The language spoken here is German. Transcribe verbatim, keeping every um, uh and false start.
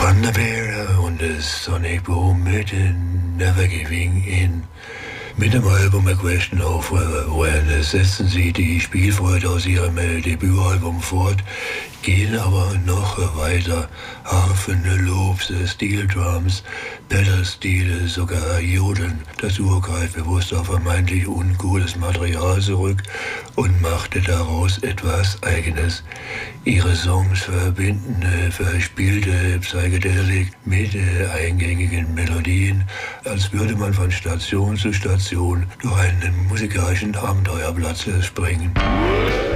Thunderbird und das Sonic Boom mit den Never Giving In. Mit dem Album A Question of Awareness setzen sie die Spielfreude aus ihrem äh, Debütalbum fort, gehen aber noch weiter. Harfen, Loops, Steel Drums, Pedalstile, sogar Jodeln. Das Uhr greift bewusst auf vermeintlich ungutes Material zurück und machte daraus etwas Eigenes. Ihre Songs verbinden äh, verspielte Psychedelik mit äh, eingängigen Melodien, als würde man von Station zu Station durch einen musikalischen Abenteuerplatz springen.